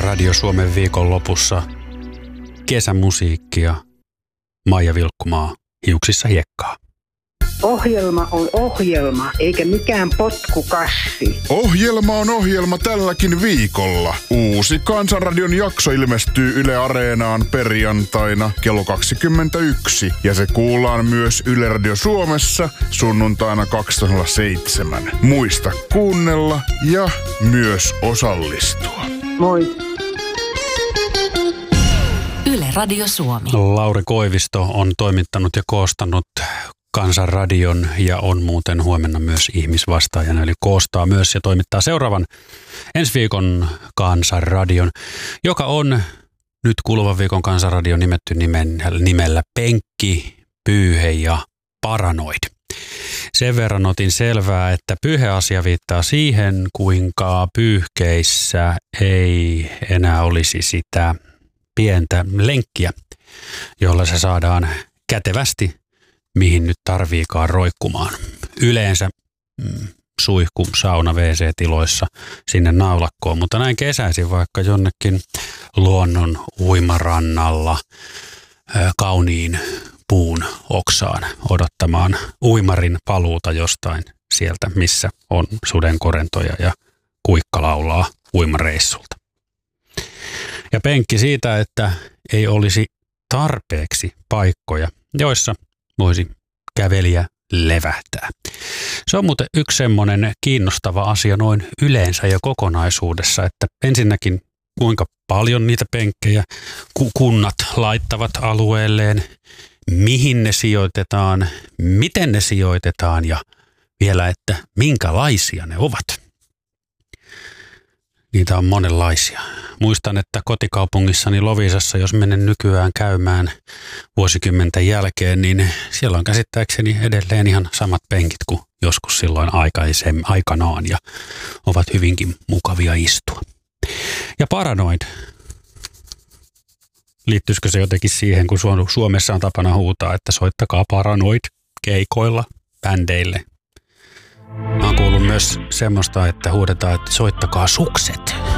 Radio Suomen viikonlopussa kesämusiikkia, Maija Vilkkumaa, Hiuksissa hiekkaa. Ohjelma on ohjelma, eikä mikään potkukassi. Ohjelma on ohjelma tälläkin viikolla. Uusi Kansanradion jakso ilmestyy Yle Areenaan perjantaina kello 21. Ja se kuullaan myös Yle Radio Suomessa sunnuntaina 207. Muista kuunnella ja myös osallistua. Moi. Yle Radio Suomi. Lauri Koivisto on toimittanut ja koostanut Kansanradion ja on muuten huomenna myös ihmisvastaajana, eli koostaa myös ja toimittaa seuraavan ensi viikon Kansanradion, joka on nyt kuluvan viikon Kansanradio nimetty nimellä Penkki, Pyyhe ja Paranoid. Sen verran otin selvää, että pyyheasia viittaa siihen, kuinka pyyhkeissä ei enää olisi sitä pientä lenkkiä, jolla se saadaan kätevästi mihin nyt tarviikaan roikkumaan. Yleensä suihku, sauna, WC-tiloissa sinne naulakkoon, mutta näin kesäisin vaikka jonnekin luonnon uimarannalla kauniin puun oksaan odottamaan uimarin paluuta jostain sieltä, missä on sudenkorentoja ja kuikka laulaa uimareissulta. Ja penkki siitä, että ei olisi tarpeeksi paikkoja, joissa voisi kävelijä levähtää. Se on muuten yksi semmoinen kiinnostava asia noin yleensä ja kokonaisuudessa, että ensinnäkin kuinka paljon niitä penkkejä kunnat laittavat alueelleen, mihin ne sijoitetaan, miten ne sijoitetaan ja vielä, että minkälaisia ne ovat. Niitä on monenlaisia. Muistan, että kotikaupungissani Loviisassa, jos menen nykyään käymään vuosikymmenten jälkeen, niin siellä on käsittääkseni edelleen ihan samat penkit kuin joskus silloin aikanaan ja ovat hyvinkin mukavia istua. Ja Paranoid. Liittyisikö se jotenkin siihen, kun Suomessa on tapana huutaa, että soittakaa Paranoid keikoilla bändeille? Mä oon kuullut myös semmoista, että huudetaan, että soittakaa sukset.